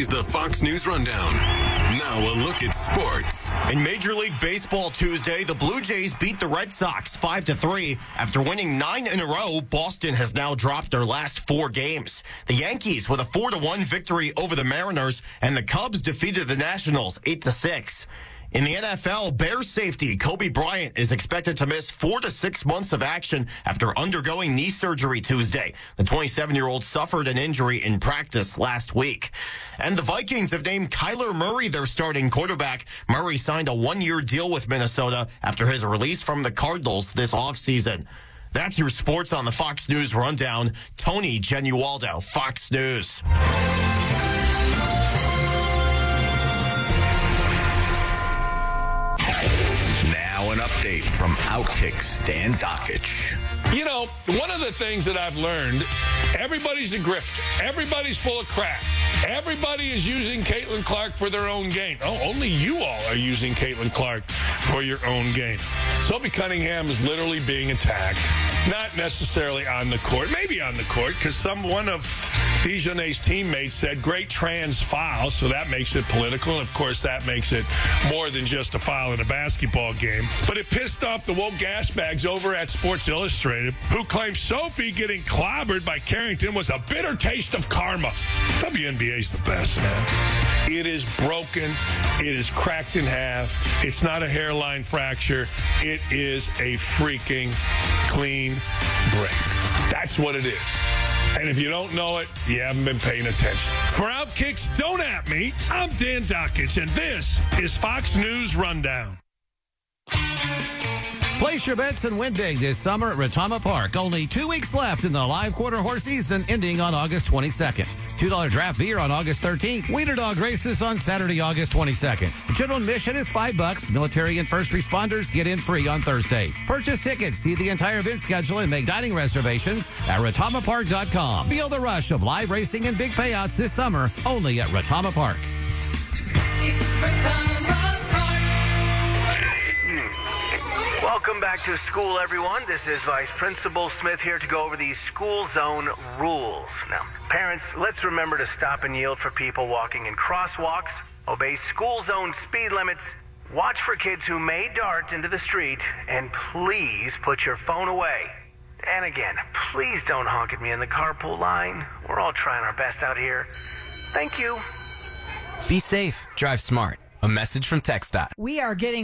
is the Fox News Rundown. Now a look at sports. In Major League Baseball Tuesday, the Blue Jays beat the Red Sox 5-3. After winning 9 in a row, Boston has now dropped their last 4 games. The Yankees with a 4-1 victory over the Mariners, and the Cubs defeated the Nationals 8-6. In the NFL, Bears safety Kobe Bryant is expected to miss 4 to 6 months of action after undergoing knee surgery Tuesday. The 27-year-old suffered an injury in practice last week. And the Vikings have named Kyler Murray their starting quarterback. Murray signed a 1-year deal with Minnesota after his release from the Cardinals this offseason. That's your sports on the Fox News Rundown. Tony Genualdo, Fox News. Now an update from Outkick Stan Dockich. You know, one of the things that I've learned, everybody's a grifter. Everybody's full of crap. Everybody is using Caitlin Clark for their own gain. Oh, only you all are using Caitlin Clark for your own gain. Sophie Cunningham is literally being attacked. Not necessarily on the court. Maybe on the court, because one of Dijonay's teammates said, great trans foul, so that makes it political. And, of course, that makes it more than just a foul in a basketball game. But it pissed off the woke gasbags over at Sports Illustrated, who claimed Sophie getting clobbered by Carrington was a bitter taste of karma. WNBA's the best, man. It is broken. It is cracked in half. It's not a hairline fracture. It is a freaking clean break. That's what it is. And if you don't know it, you haven't been paying attention. For Outkicks, don't at me. I'm Dan Dockich, and this is Fox News Rundown. Place your bets and win big this summer at Retama Park. Only 2 weeks left in the live quarter horse season, ending on August 22nd. $2 draft beer on August 13th. Wiener dog races on Saturday, August 22nd. General admission is $5. Military and first responders get in free on Thursdays. Purchase tickets, see the entire event schedule, and make dining reservations at RetamaPark.com. Feel the rush of live racing and big payouts this summer, only at Retama Park. Welcome back to school, everyone. This is Vice Principal Smith here to go over the school zone rules. Now, parents, let's remember to stop and yield for people walking in crosswalks, obey school zone speed limits, watch for kids who may dart into the street, and please put your phone away. And again, please don't honk at me in the carpool line. We're all trying our best out here. Thank you. Be safe. Drive smart. A message from TxDOT. We are getting